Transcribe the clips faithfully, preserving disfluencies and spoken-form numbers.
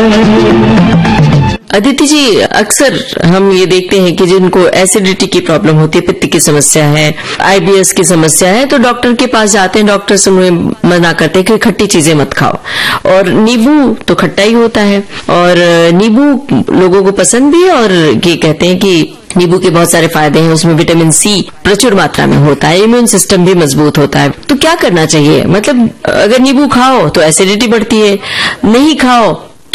अदिति जी, अक्सर हम ये देखते हैं कि जिनको एसिडिटी की प्रॉब्लम होती है, पित्त की समस्या है, आईबीएस की समस्या है, तो डॉक्टर के पास जाते हैं, डॉक्टर से उन्हें मना करते हैं कि खट्टी चीजें मत खाओ। और नींबू तो खट्टा ही होता है, और नींबू लोगों को पसंद भी है, और ये कहते हैं कि नींबू के बहुत सारे फायदे हैं, उसमें विटामिन सी प्रचुर मात्रा में होता है, इम्यून सिस्टम भी मजबूत होता है। तो क्या करना चाहिए? मतलब अगर नींबू खाओ तो एसिडिटी बढ़ती है, नहीं खाओ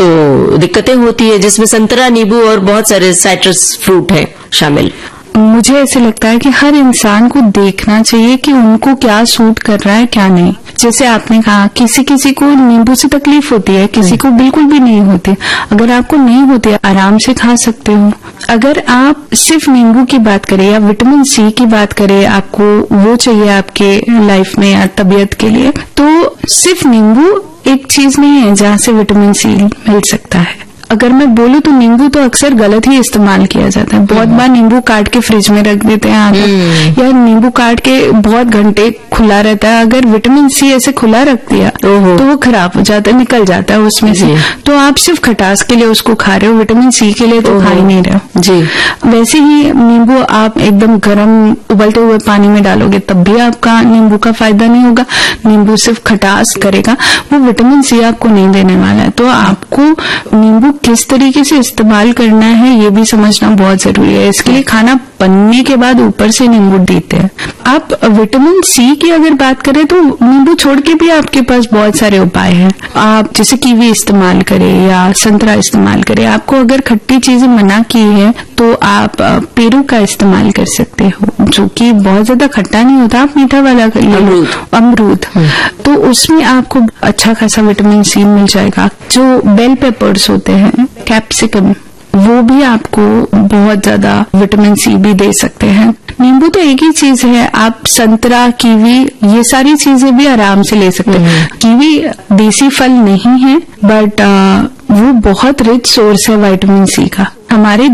तो दिक्कतें होती है, जिसमें संतरा, नींबू और बहुत सारे साइट्रस फ्रूट हैं शामिल। मुझे ऐसे लगता है कि हर इंसान को देखना चाहिए कि उनको क्या सूट कर रहा है, क्या नहीं। जैसे आपने कहा, किसी किसी को नींबू से तकलीफ होती है, किसी को बिल्कुल भी नहीं होती। अगर आपको नहीं होती, आराम से खा सकते हो। अगर आप सिर्फ नींबू की बात करें या विटामिन सी की बात करें, आपको वो चाहिए आपके लाइफ में या तबीयत के लिए, तो सिर्फ नींबू एक चीज नहीं है जहाँ से विटामिन सी मिल सकता है। अगर मैं बोलूं तो नींबू तो अक्सर गलत ही इस्तेमाल किया जाता है। बहुत बार नींबू काट के फ्रिज में रख देते हैं आकर, या नींबू काट के बहुत घंटे खुला रहता है। अगर विटामिन सी ऐसे खुला रख दिया तो वो खराब हो जाता है, निकल जाता है उसमें से। तो आप सिर्फ खटास के लिए उसको खा रहे हो, विटामिन सी के लिए तो खा ही नहीं रहे हो जी। वैसे ही नींबू आप एकदम गर्म उबलते हुए पानी में डालोगे तब भी आपका नींबू का फायदा नहीं होगा। नींबू सिर्फ खटास करेगा, वो विटामिन सी आपको नहीं देने वाला है। तो आपको नींबू किस तरीके से इस्तेमाल करना है ये भी समझना बहुत जरूरी है। इसके लिए खाना बनने के बाद ऊपर से नींबू देते हैं। आप विटामिन सी की अगर बात करें तो नींबू छोड़ के भी आपके पास बहुत सारे उपाय हैं। आप जैसे कीवी इस्तेमाल करें या संतरा इस्तेमाल करें। आपको अगर खट्टी चीजें मना की है तो आप पेरू का इस्तेमाल कर सकते हो, जो कि बहुत ज्यादा खट्टा नहीं होता। आप मीठा वाला अमरूद अमरूद तो उसमें आपको अच्छा खासा विटामिन सी मिल जाएगा। जो बेल पेपर्स होते हैं, कैप्सिकम, वो भी आपको बहुत ज्यादा विटामिन सी भी दे सकते हैं। नींबू तो एक ही चीज है, आप संतरा, कीवी, ये सारी चीजें भी आराम से ले सकते हैं। कीवी देसी फल नहीं है, बट वो बहुत रिच सोर्स है विटामिन सी का। हमारे